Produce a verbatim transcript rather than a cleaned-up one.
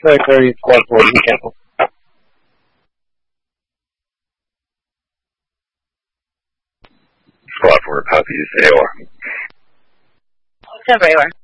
Very, very squad four, be careful. Squad four, copy, A O R. Cover A O R.